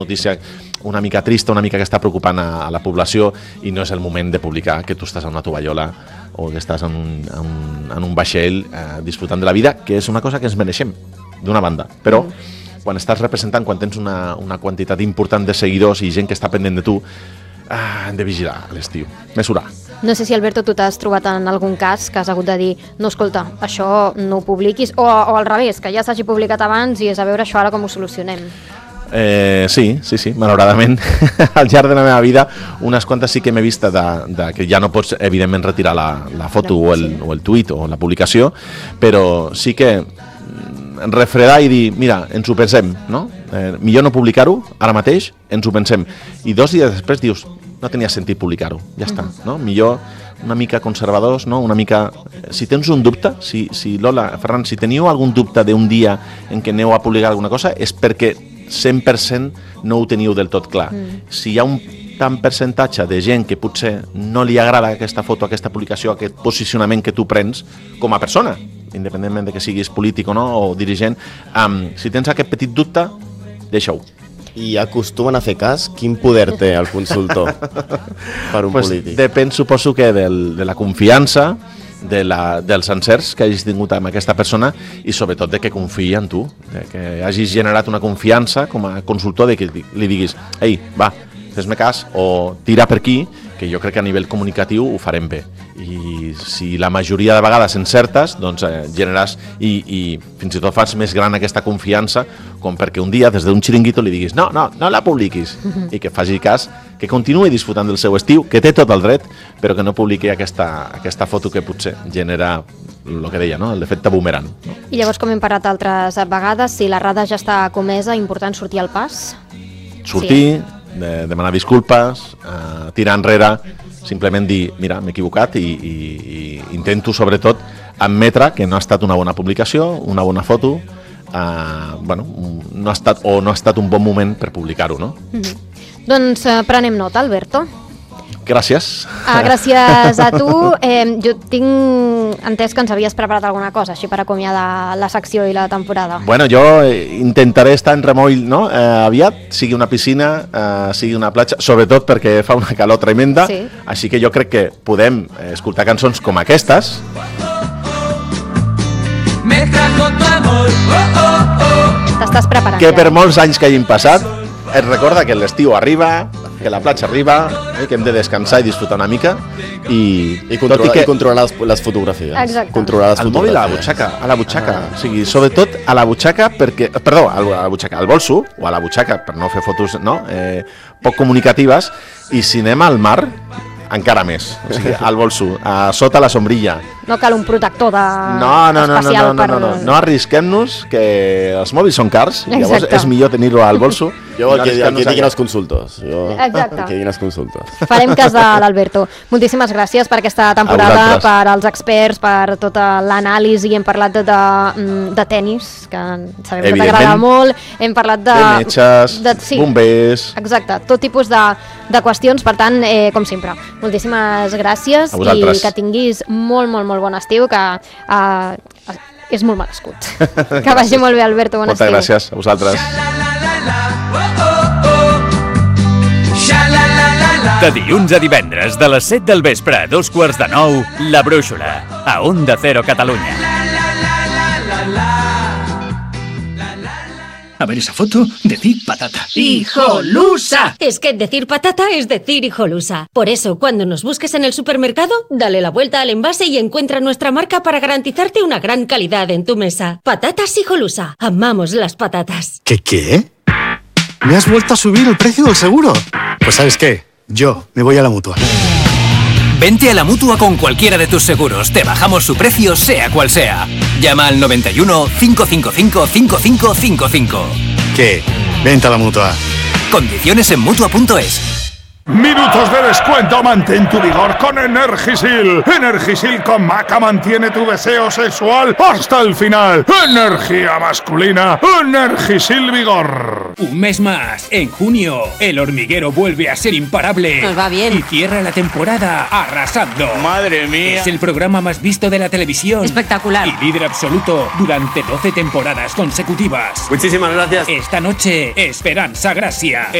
notícia una mica trista, una mica que està preocupant a la població i no és el moment de publicar que tu estàs en una tovallola o que estàs en un vaixell disfrutant de la vida, que és una cosa que ens mereixem, d'una banda. Però quan estàs representant, quan tens una quantitat important de seguidors i gent que està pendent de tu, hem de vigilar l'estiu, mesurar. No sé si, Alberto, tu t'has trobat en algun cas que has hagut de dir no, escolta, això no ho publiquis, o al revés, que ja s'hagi publicat abans i és a veure això ara com ho solucionem. Sí, malauradament al llarg de la meva vida unes quantes sí que m'he vist que ja no pots evidentment retirar la foto o el tuit o la publicació, però sí que refredar i dir, mira, ens ho pensem, no? Millor no publicar-ho ara mateix, ens ho pensem, i 2 dies després dius, no tenia sentit publicar-ho, ja està, no? Millor una mica conservadors, no? Una mica... Si tens un dubte, si Lola, Ferran, si teniu algun dubte d'un dia en què aneu a publicar alguna cosa, és perquè 100% no ho teniu del tot clar. Si hi ha un tant percentatge de gent que potser no li agrada aquesta foto, aquesta publicació, aquest posicionament que tu prens com a persona, independentment de que siguis polític o no, o dirigent, si tens aquest petit dubte, deixa-ho. I acostumen a fer cas? Quin poder té el consultor per un polític? Depèn, suposo que de la confiança, dels encerts que hagis tingut amb aquesta persona i sobretot de que confiï en tu, de que hagis generat una confiança com a consultor, de que li diguis, ei, va, fes-me cas o tira per aquí, que jo crec que a nivell comunicatiu ho farem bé. I si la majoria de vegades encertes, doncs generes i fins i tot fas més gran aquesta confiança com perquè un dia des d'un xiringuito li diguis no la publiquis i que faci cas, que continuï disfrutant del seu estiu, que té tot el dret, però que no publiqui aquesta foto que potser genera el que deia, no? L'efecte boomerang. No? I llavors, com hem parlat altres vegades, si l'errada ja està comesa, important sortir al pas? Sortir, demanar disculpes, tirar enrere, simplement dir, mira, m'he equivocat i intento, sobretot, admetre que no ha estat una bona publicació, una bona foto, no ha estat un bon moment per publicar-ho, no? Doncs prenem nota, Alberto. Gràcies. Gràcies a tu. Jo tinc entès que ens havies preparat alguna cosa, així per acomiadar la secció i la temporada. Bueno, jo intentaré estar en remoll, no? Aviat, sigui una piscina, sigui una platja, sobretot perquè fa una calor tremenda, sí. Així que jo crec que podem escoltar cançons com aquestes. T'estàs preparant. Que per molts anys que hagin passat, et recorda que l'estiu arriba, que la platja arriba, que hem de descansar i disfrutar una mica i controlar les fotografies. Exacte. Controlar les el mòbil a la butxaca, o sigui, sobretot a la butxaca perquè, perdó, a la butxaca, al bolso o a la butxaca per no fer fotos, no, poc comunicatives, i si anem al mar encara més, o sigui, al bolso, sota la sombrilla. No cal un protector especial per... No arrisquem-nos, que els mòbils són cars, i llavors és millor tenir-lo al bolso. Jo el que diguin els consultors. Exacte. El que diguin els consultors. Farem cas de l'Alberto. Moltíssimes gràcies per aquesta temporada, per als experts, per tota l'anàlisi. Hem parlat de tenis, que sabem que t'agrada molt. Hem parlat de metges, bombers... Exacte, tot tipus de qüestions. Per tant, com sempre, moltíssimes gràcies i que tinguis molt bon estiu, que és molt merescut. Que vagi molt bé, Alberto, bon estiu. Moltes gràcies a vosaltres. De dilluns a divendres, de les 7 del vespre a 8:45, La Brúixola, a Onda Cero Catalunya. A ver esa foto, decir patata. ¡Hijolusa! Es que decir patata es decir hijolusa. Por eso, cuando nos busques en el supermercado, dale la vuelta al envase y encuentra nuestra marca para garantizarte una gran calidad en tu mesa. Patatas Hijolusa. Amamos las patatas. ¿Qué? ¿Me has vuelto a subir el precio del seguro? Pues ¿sabes qué? Yo me voy a la Mutua. Vente a la Mutua con cualquiera de tus seguros. Te bajamos su precio, sea cual sea. Llama al 91 555 5555. ¿Qué? Vente a la Mutua. Condiciones en Mutua.es. Minutos de descuento, mantén tu vigor con Energisil. Energisil con maca mantiene tu deseo sexual hasta el final. Energía masculina, Energisil Vigor. Un mes más, en junio, El Hormiguero vuelve a ser imparable. Nos va bien. Y cierra la temporada arrasando. ¡Madre mía! Es el programa más visto de la televisión. Espectacular. Y líder absoluto durante 12 temporadas consecutivas. Muchísimas gracias. Esta noche, Esperanza Gracia.